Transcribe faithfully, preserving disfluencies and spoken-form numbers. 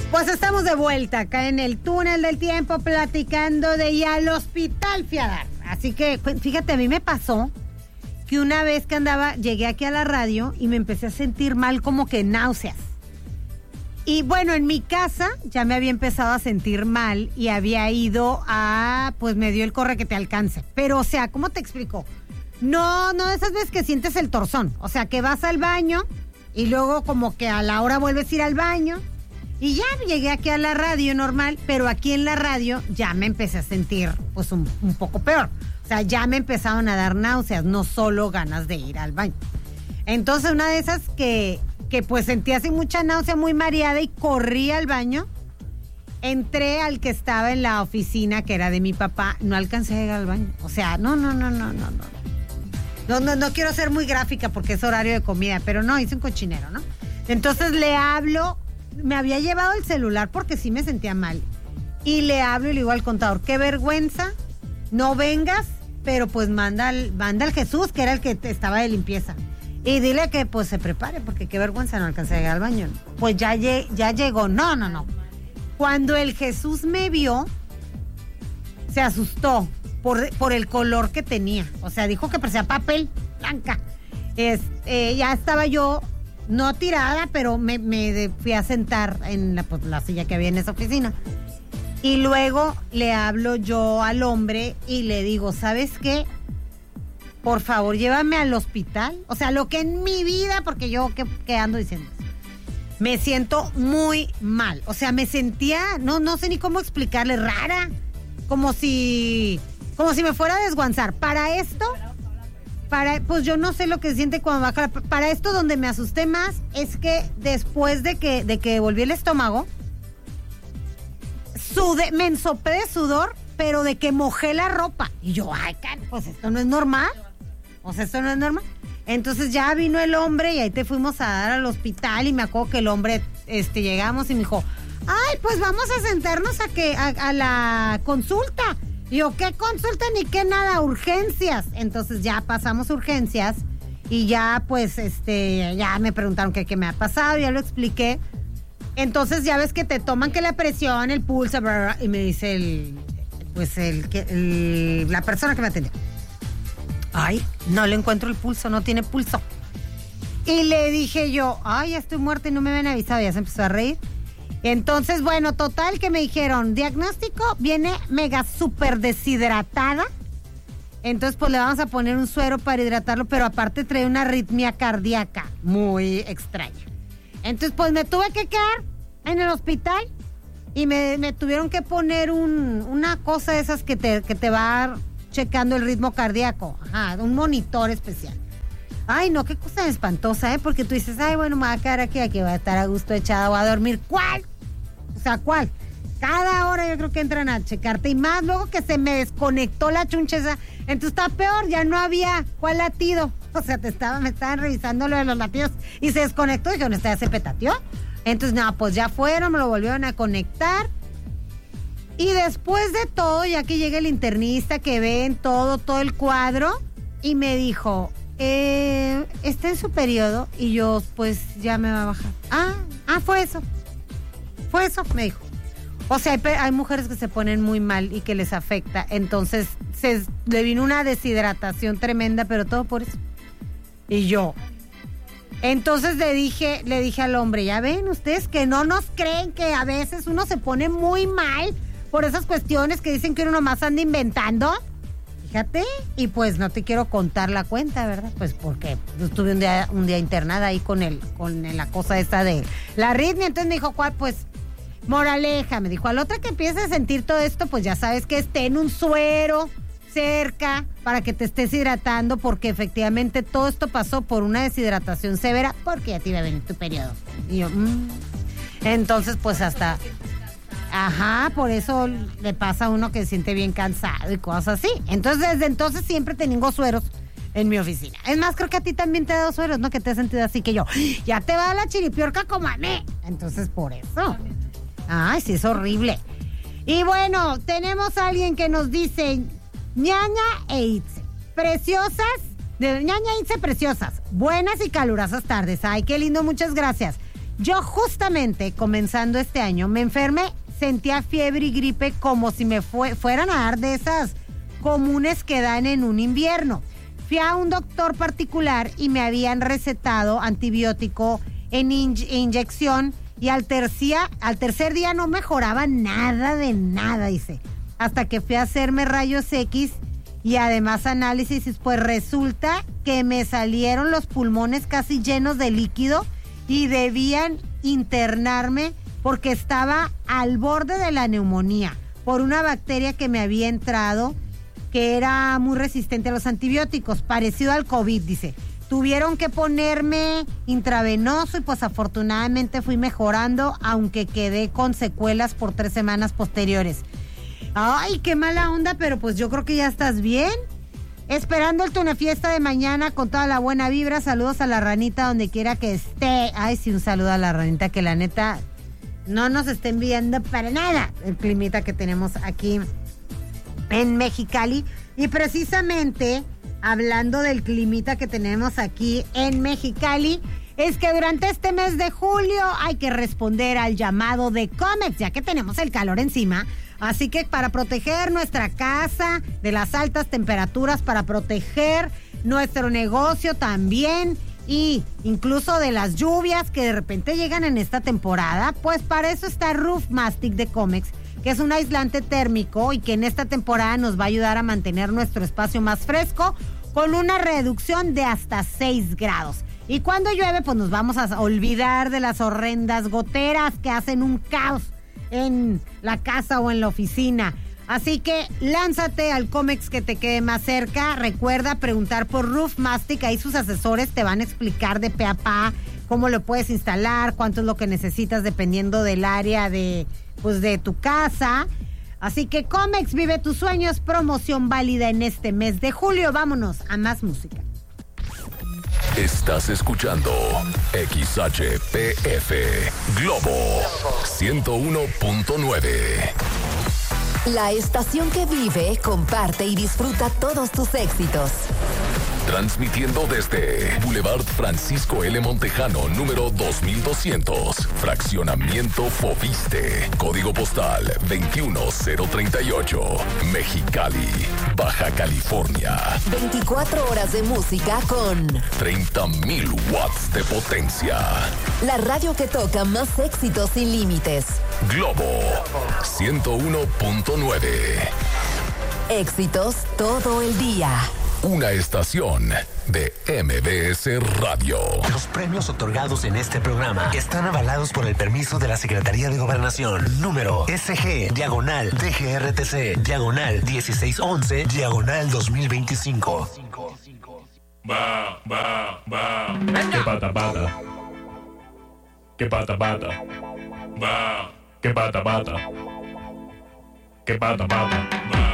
Pues estamos de vuelta acá en el túnel del tiempo platicando de ir al hospital, fiadar. Así que, fíjate, a mí me pasó que una vez que andaba, llegué aquí a la radio y me empecé a sentir mal, como que náuseas. Y bueno, en mi casa ya me había empezado a sentir mal y había ido a, pues me dio el corre que te alcance. Pero, o sea, ¿cómo te explico? No, no de esas veces que sientes el torzón. O sea, que vas al baño y luego como que a la hora vuelves a ir al baño. Y ya llegué aquí a la radio normal, pero aquí en la radio ya me empecé a sentir pues un, un poco peor. O sea, ya me empezaron a dar náuseas, no solo ganas de ir al baño. Entonces una de esas que, que pues sentí así mucha náusea, muy mareada, y corrí al baño. Entré al que estaba en la oficina, que era de mi papá, no alcancé a llegar al baño. O sea, no, no, no, no, no, no. No, no, no quiero ser muy gráfica porque es horario de comida, pero no, hice un cochinero, ¿no? Entonces le hablo. Me había llevado el celular porque sí me sentía mal. Y le hablo y le digo al contador, qué vergüenza, no vengas, pero pues manda al, manda al Jesús, que era el que estaba de limpieza. Y dile que pues se prepare, porque qué vergüenza, no alcancé a llegar al baño. Pues ya, ya llegó, no, no, no. Cuando el Jesús me vio, se asustó por, por el color que tenía. O sea, dijo que parecía papel blanca. Es, eh, ya estaba yo... No tirada, pero me, me fui a sentar en la, pues, la silla que había en esa oficina. Y luego le hablo yo al hombre y le digo, ¿sabes qué? Por favor, llévame al hospital. O sea, lo que en mi vida, porque yo, ¿qué, qué ando diciendo? Me siento muy mal. O sea, me sentía, no, no sé ni cómo explicarle, rara. Como si, como si me fuera a desguanzar. Para esto... Para, pues yo no sé lo que se siente cuando baja. Para esto, donde me asusté más es que después de que, de que volví el estómago, sudé, me ensopé de sudor, pero de que mojé la ropa. Y yo, ay, pues esto no es normal. O sea, esto no es normal. Entonces ya vino el hombre y ahí te fuimos a dar al hospital y me acuerdo que el hombre, este, llegamos y me dijo, ay, pues vamos a sentarnos a que, a, a la consulta. Y yo, ¿qué consulta ni qué nada? Urgencias. Entonces ya pasamos urgencias y ya pues este, ya me preguntaron qué, qué me ha pasado, ya lo expliqué. Entonces ya ves que te toman que la presión, el pulso, bla, bla, y me dice el, pues el, el, la persona que me atendió, ay, no le encuentro el pulso, no tiene pulso. Y le dije yo, ay, ya estoy muerta y no me habían avisado, ya se empezó a reír. Entonces, bueno, total que me dijeron, diagnóstico, viene mega súper deshidratada. Entonces, pues le vamos a poner un suero para hidratarlo, pero aparte trae una arritmia cardíaca muy extraña. Entonces, pues me tuve que quedar en el hospital y me, me tuvieron que poner un, una cosa de esas que te, que te va checando el ritmo cardíaco. Ajá, un monitor especial. Ay, no, qué cosa espantosa, ¿eh? Porque tú dices, ay, bueno, me voy a quedar aquí, aquí voy a estar a gusto echada, voy a dormir. ¿Cuál? O sea, ¿cuál? Cada hora yo creo que entran a checarte. Y más luego que se me desconectó la chuncheza. Entonces está peor, ya no había cuál latido. O sea, te estaba, me estaban revisando lo de los latidos y se desconectó. Y dije, ¿dónde está? ¿Se petateó? Entonces, no, pues ya fueron, me lo volvieron a conectar. Y después de todo, ya que llega el internista, que ven todo, todo el cuadro, y me dijo... Eh, está en su periodo y yo pues ya me va a bajar. Ah, ah, fue eso. Fue eso, me dijo. O sea, hay, hay mujeres que se ponen muy mal y que les afecta. Entonces se le vino una deshidratación tremenda, pero todo por eso. Y yo. Entonces le dije, le dije al hombre, ya ven ustedes que no nos creen que a veces uno se pone muy mal por esas cuestiones que dicen que uno nomás anda inventando. Fíjate, y pues no te quiero contar la cuenta, ¿verdad? Pues porque estuve un día, un día internada ahí con el, con la cosa esta de la arritmia. Entonces me dijo, ¿cuál? Pues, moraleja, me dijo, al otro que empieces a sentir todo esto, pues ya sabes que esté en un suero cerca para que te estés hidratando, porque efectivamente todo esto pasó por una deshidratación severa, porque ya te iba a venir tu periodo. Y yo, mmm. Entonces, pues hasta... Ajá, por eso le pasa a uno que se siente bien cansado y cosas así. Entonces, desde entonces siempre tengo sueros en mi oficina. Es más, creo que a ti también te ha dado sueros, ¿no? Que te has sentido así que yo, ya te va la chiripiorca como a mí. Entonces, por eso. Ay, sí, es horrible. Y bueno, tenemos a alguien que nos dice, ñaña e Itze, preciosas, de ñaña e Itze preciosas, buenas y calurosas tardes. Ay, qué lindo, muchas gracias. Yo justamente comenzando este año me enfermé, sentía fiebre y gripe como si me fue, fueran a dar de esas comunes que dan en un invierno. Fui a un doctor particular y me habían recetado antibiótico en in- inyección y al, tercia, al tercer día no mejoraba nada de nada, dice. Hasta que fui a hacerme rayos X y además análisis, pues resulta que me salieron los pulmones casi llenos de líquido y debían internarme porque estaba al borde de la neumonía por una bacteria que me había entrado que era muy resistente a los antibióticos, parecido al COVID, dice. Tuvieron que ponerme intravenoso y pues afortunadamente fui mejorando, aunque quedé con secuelas por tres semanas posteriores. Ay, qué mala onda, pero pues yo creo que ya estás bien. Esperando el Tuna Fiesta de mañana con toda la buena vibra. Saludos a la ranita donde quiera que esté. Ay, sí, un saludo a la ranita que la neta no nos está enviando para nada el climita que tenemos aquí en Mexicali. Y precisamente hablando del climita que tenemos aquí en Mexicali, es que durante este mes de julio hay que responder al llamado de Comex, ya que tenemos el calor encima. Así que para proteger nuestra casa de las altas temperaturas, para proteger nuestro negocio también y incluso de las lluvias que de repente llegan en esta temporada, pues para eso está Roof Mastic de Comex, que es un aislante térmico y que en esta temporada nos va a ayudar a mantener nuestro espacio más fresco con una reducción de hasta seis grados. Y cuando llueve, pues nos vamos a olvidar de las horrendas goteras que hacen un caos en la casa o en la oficina. Así que lánzate al Comex que te quede más cerca. Recuerda preguntar por Roof Mastic, ahí sus asesores te van a explicar de pe a pa cómo lo puedes instalar, cuánto es lo que necesitas dependiendo del área de, pues, de tu casa. Así que Comex, vive tus sueños, promoción válida en este mes de julio. Vámonos a más música. Estás escuchando X H P F Globo ciento uno punto nueve. La estación que vive, comparte y disfruta todos tus éxitos. Transmitiendo desde Boulevard Francisco L. Montejano, número dos mil doscientos, Fraccionamiento Foviste, Código Postal veintiuno cero treinta y ocho, Mexicali, Baja California. veinticuatro horas de música con treinta mil watts de potencia. la radio que toca más éxitos sin límites. Globo ciento uno punto nueve. Éxitos todo el día. Una estación de M B S Radio. Los premios otorgados en este programa están avalados por el permiso de la Secretaría de Gobernación. Número S G, diagonal, D G R T C, diagonal dieciséis once, diagonal dos mil veinticinco. Va, va, va. Que pata, pata. Que pata, pata. Va. Que pata, pata. Que pata, pata. Va.